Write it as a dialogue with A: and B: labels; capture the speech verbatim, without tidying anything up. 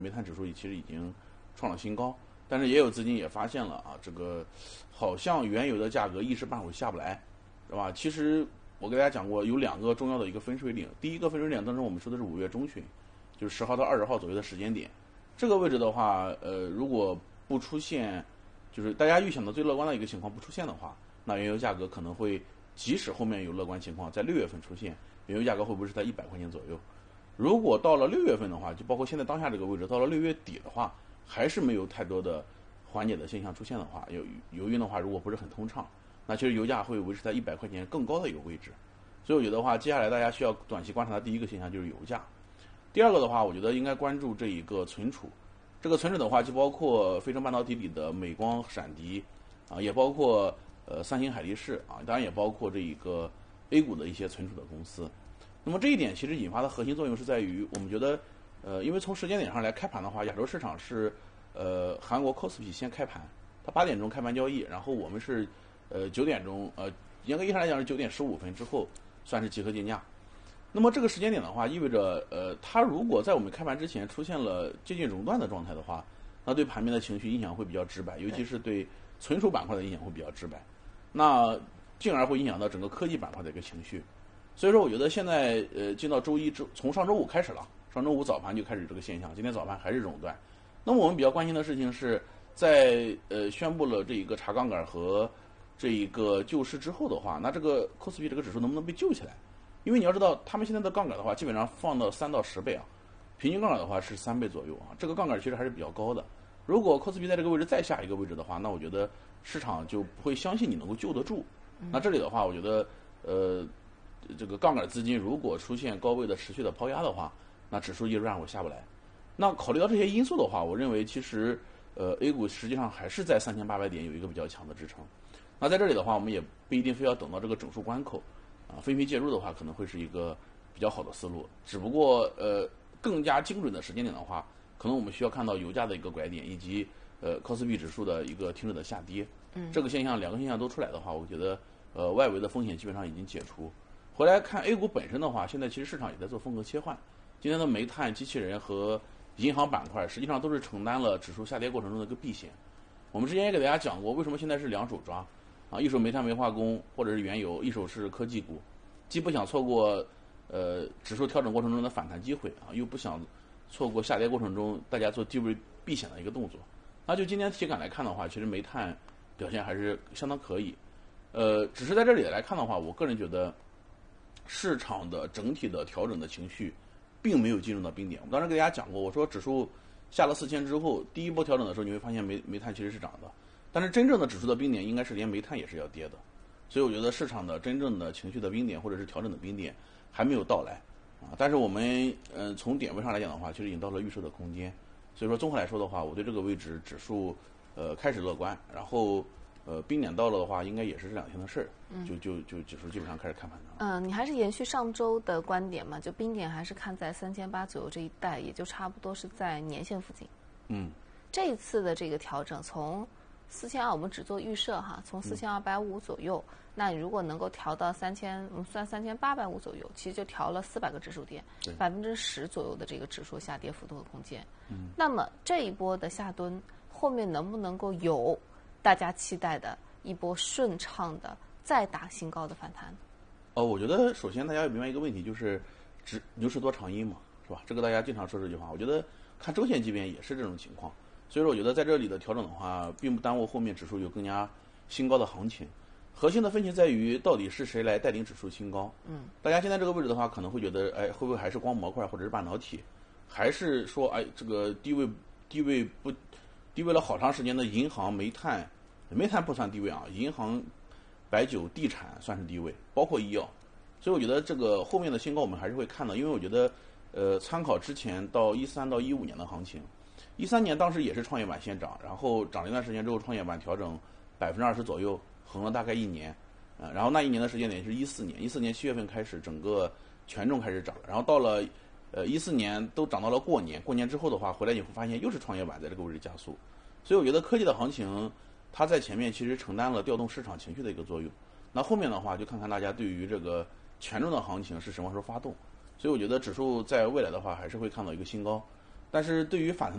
A: 煤炭指数其实已经创了新高，但是也有资金也发现了啊，这个好像原油的价格一时半会儿下不来，是吧？其实我给大家讲过，有两个重要的一个分水岭。第一个分水岭当中，我们说的是五月中旬，就是十号到二十号左右的时间点。这个位置的话，呃，如果不出现，就是大家预想的最乐观的一个情况不出现的话，那原油价格可能会，即使后面有乐观情况，在六月份出现，原油价格会不会是在一百块钱左右？如果到了六月份的话，就包括现在当下这个位置，到了六月底的话，还是没有太多的缓解的现象出现的话，油油运的话，如果不是很通畅，那其实油价会维持在一百块钱更高的一个位置。所以我觉得的话，接下来大家需要短期观察的第一个现象就是油价。第二个的话，我觉得应该关注这一个存储。这个存储的话，就包括飞升半导体里的美光、闪迪啊，也包括呃三星、海力士啊，当然也包括这一个 A 股的一些存储的公司。那么这一点其实引发的核心作用是在于，我们觉得，呃，因为从时间点上来开盘的话，亚洲市场是呃韩国 Kospi 先开盘，它八点钟开盘交易，然后我们是呃九点钟，呃严格意义上来讲是九点十五分之后算是集合竞价。那么这个时间点的话，意味着呃它如果在我们开盘之前出现了接近熔断的状态的话，那对盘面的情绪影响会比较直白，尤其是对存储板块的影响会比较直白，那进而会影响到整个科技板块的一个情绪。所以说，我觉得现在呃，进到周一之，从上周五开始了，上周五早盘就开始这个现象，今天早盘还是熔断。那么我们比较关心的事情是在呃宣布了这一个查杠杆和这一个救市之后的话，那这个 Kospi 这个指数能不能被救起来？因为你要知道，他们现在的杠杆的话，基本上放到三到十倍啊，平均杠杆的话是三倍左右啊，这个杠杆其实还是比较高的。如果 Kospi 在这个位置再下一个位置的话，那我觉得市场就不会相信你能够救得住。那这里的话，我觉得呃。这个杠杆资金如果出现高位的持续的抛压的话，那指数一时半会下不来。那考虑到这些因素的话，我认为其实呃 A 股实际上还是在三千八百点有一个比较强的支撑。那在这里的话，我们也不一定非要等到这个整数关口啊，分批介入的话，可能会是一个比较好的思路。只不过呃更加精准的时间点的话，可能我们需要看到油价的一个拐点，以及呃 Kospi 指数的一个停止的下跌。嗯，这个现象两个现象都出来的话，我觉得呃外围的风险基本上已经解除。回来看 A 股本身的话，现在其实市场也在做风格切换。今天的煤炭、机器人和银行板块实际上都是承担了指数下跌过程中的一个避险。我们之前也给大家讲过，为什么现在是两手抓啊？一手煤炭、煤化工或者是原油，一手是科技股，既不想错过呃指数调整过程中的反弹机会啊，又不想错过下跌过程中大家做低位避险的一个动作。那就今天体感来看的话，其实煤炭表现还是相当可以。呃，只是在这里来看的话，我个人觉得市场的整体的调整的情绪并没有进入到冰点。我当时给大家讲过，我说指数下了四千之后，第一波调整的时候，你会发现煤煤炭其实是涨的，但是真正的指数的冰点应该是连煤炭也是要跌的。所以我觉得市场的真正的情绪的冰点或者是调整的冰点还没有到来啊。但是我们呃从点位上来讲的话，其实已经到了预售的空间。所以说综合来说的话，我对这个位置指数呃开始乐观，然后呃，冰点到了的话，应该也是这两天的事儿，嗯、就就就指数基本上开始看盘了。
B: 嗯、呃，你还是延续上周的观点嘛？就冰点还是看在三千八左右这一带，也就差不多是在年线附近。
A: 嗯，
B: 这一次的这个调整，从四千二我们只做预设哈，从四千二百五左右，嗯、那你如果能够调到三千，我们算三千八百五左右，其实就调了四百个指数点，百分之十左右的这个指数下跌幅度和空间。嗯，那么这一波的下蹲，后面能不能够有大家期待的一波顺畅的再打新高的反弹？
A: 哦，我觉得首先大家要明白一个问题，就是只牛市多长阴嘛，是吧？这个大家经常说这句话。我觉得看周线级别也是这种情况，所以说我觉得在这里的调整的话，并不耽误后面指数有更加新高的行情。核心的分歧在于到底是谁来带领指数新高。嗯，大家现在这个位置的话，可能会觉得，哎，会不会还是光模块或者是半导体，还是说，哎，这个低位低位不？低位了好长时间的银行、煤炭，煤炭不算低位啊，银行、白酒、地产算是低位，包括医药。所以我觉得这个后面的新高我们还是会看到，因为我觉得，呃，参考之前到一三到一五年的行情，一三年当时也是创业板先涨，然后涨了一段时间之后，创业板调整百分之二十左右，横了大概一年，呃，然后那一年的时间点是一四年，一四年七月份开始，整个权重开始涨，然后到了。呃，一四年都涨到了过年，过年之后的话，回来你会发现又是创业板在这个位置加速，所以我觉得科技的行情，它在前面其实承担了调动市场情绪的一个作用。那后面的话，就看看大家对于这个权重的行情是什么时候发动。所以我觉得指数在未来的话，还是会看到一个新高。 但是对于反弹